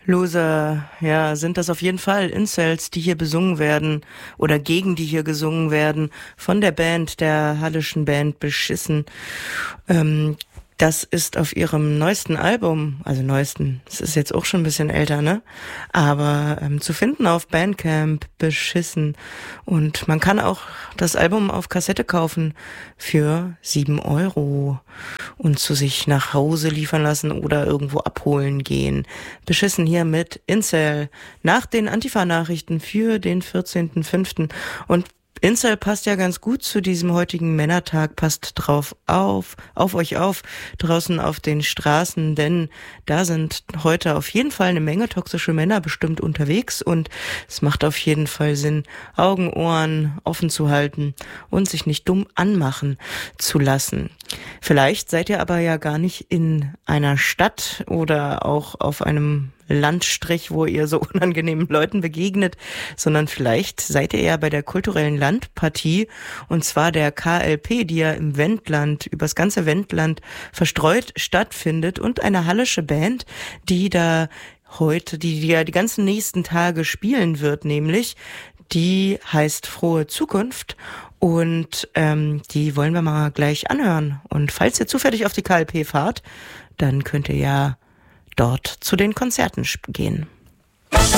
Loser, ja, sind das auf jeden Fall Incels, die hier besungen werden oder gegen die hier gesungen werden von der Band, der hallischen Band Beschissen. Das ist auf ihrem neuesten Album, also neuesten, es ist jetzt auch schon ein bisschen älter, ne? Aber zu finden auf Bandcamp, Beschissen. Und man kann auch das Album auf Kassette kaufen für 7 € und zu sich nach Hause liefern lassen oder irgendwo abholen gehen. Beschissen hier mit Incel nach den Antifa-Nachrichten für den 14.05. Und Incel passt ja ganz gut zu diesem heutigen Männertag, passt drauf auf euch auf, draußen auf den Straßen, denn da sind heute auf jeden Fall eine Menge toxische Männer bestimmt unterwegs und es macht auf jeden Fall Sinn, Augen, Ohren offen zu halten und sich nicht dumm anmachen zu lassen. Vielleicht seid ihr aber ja gar nicht in einer Stadt oder auch auf einem Landstrich, wo ihr so unangenehmen Leuten begegnet, sondern vielleicht seid ihr ja bei der kulturellen Landpartie und zwar der KLP, die ja im Wendland, übers ganze Wendland verstreut stattfindet und eine hallische Band, die da heute, die ja die ganzen nächsten Tage spielen wird, nämlich, die heißt Frohe Zukunft und die wollen wir mal gleich anhören. Und falls ihr zufällig auf die KLP fahrt, dann könnt ihr ja dort zu den Konzerten gehen.